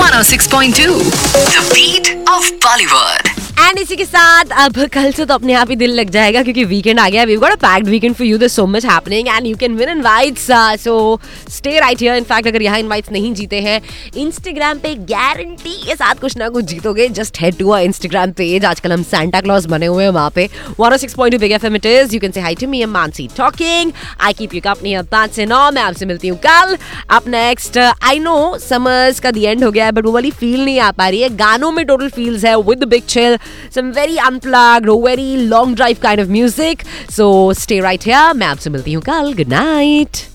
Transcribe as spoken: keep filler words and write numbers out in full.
one oh six point two The Beat of Bollywood. And इसी के साथ अब कल से तो अपने आप ही दिल लग जाएगा क्योंकि वीकेंड आ गया. We've got a packed weekend for you. There's so much happening and you can win invites. Uh, so stay right here. In fact, अगर यहाँ invites नहीं जीते हैं, Instagram पे गारंटी के साथ कुछ ना कुछ जीतोगे. Just head to our Instagram page. आजकल हम Santa Claus बने हुए हैं वहाँ पे. one oh six point two Big F M it is. You can say hi to me. I'm Mansi talking. I keep you company up पाँच से नौ. मैं आपसे मिलती हूँ कल. Up next, uh, I know summers का the end हो गया है, but वो वाली feel नहीं आ पा रही है. गानों में total feels है with the big chill. Some very unplugged, very long drive kind of music. So stay right here. मैं आपसे मिलती हूँ कल. Good night.